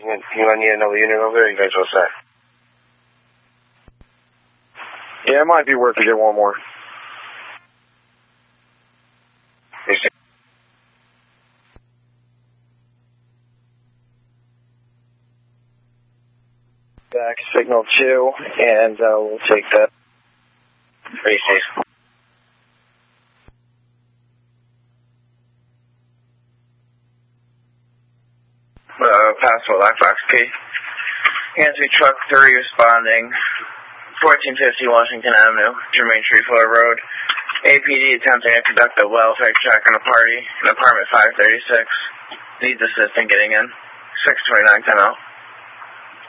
You might need another unit over there, you guys all set? Yeah, it might be worth to get one more. Back signal 2, and we'll take that. Pretty safe. Password Lockbox P. Answer truck 3 responding. 1450 Washington Avenue, Jermaine Trefoil Road. APD attempting to conduct a welfare check on a party in apartment 536. Needs assistance getting in. 62910.